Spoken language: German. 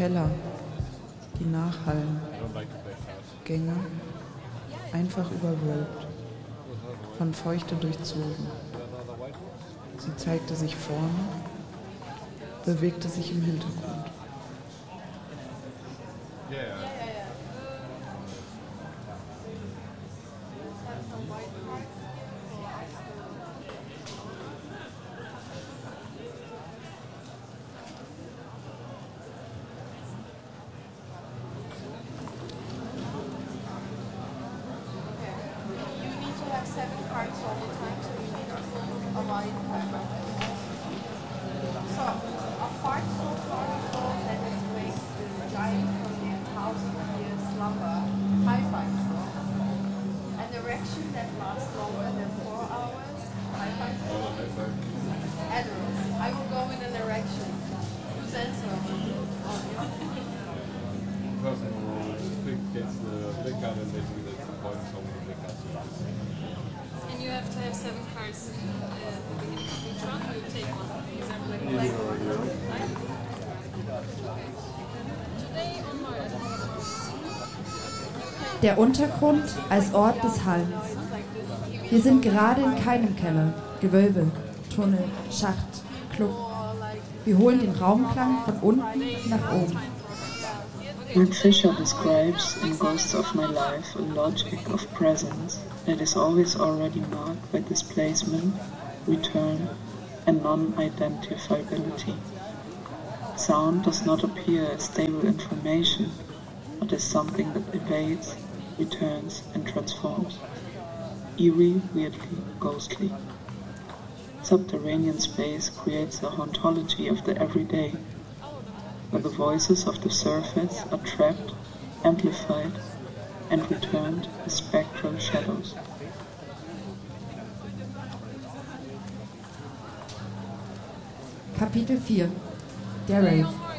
Keller, die nachhallen, Gänge, einfach überwölbt, von Feuchte durchzogen. Sie zeigte sich vorne, bewegte sich im Hintergrund. Der Untergrund als Ort des Hallens. Wir sind gerade in keinem Keller, Gewölbe, Tunnel, Schacht, Club. Wir holen den Raumklang von unten nach oben. Rick Fisher describes in Ghosts of My Life a logic of presence that is always already marked by displacement, return, and non-identifiability. Sound does not appear as stable information, but as something that evades, returns, and transforms. Eerie, weirdly, ghostly. Subterranean space creates a hauntology of the everyday, where the voices of the surface are trapped, amplified, and returned as spectral shadows. Kapitel 4. Der Rave.